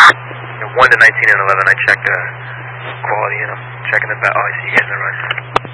1 to 19 and 11, I checked quality and I'm checking the oh, I see you guys, never mind.